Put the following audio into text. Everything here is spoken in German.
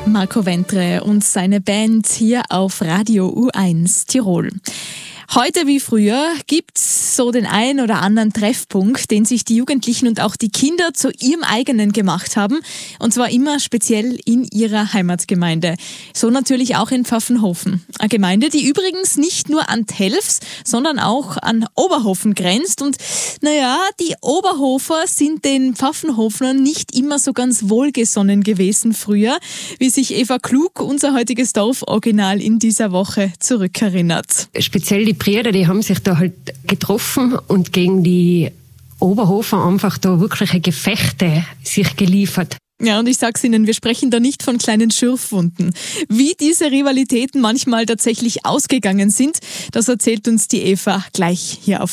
Marco Ventre und seine Band hier auf Radio U1 Tirol. Heute wie früher gibt's so den einen oder anderen Treffpunkt, den sich die Jugendlichen und auch die Kinder zu ihrem eigenen gemacht haben. Und zwar immer speziell in ihrer Heimatgemeinde. So natürlich auch in Pfaffenhofen. Eine Gemeinde, die übrigens nicht nur an Telfs, sondern auch an Oberhofen grenzt. Und die Oberhofer sind den Pfaffenhofnern nicht immer so ganz wohlgesonnen gewesen früher, wie sich Eva Klug, unser heutiges Dorforiginal, in dieser Woche zurückerinnert. Speziell die Brüder, die haben sich da halt getroffen und gegen die Oberhofer einfach da wirkliche Gefechte sich geliefert. Ja, und ich sag's Ihnen, wir sprechen da nicht von kleinen Schürfwunden. Wie diese Rivalitäten manchmal tatsächlich ausgegangen sind, das erzählt uns die Eva gleich hier auf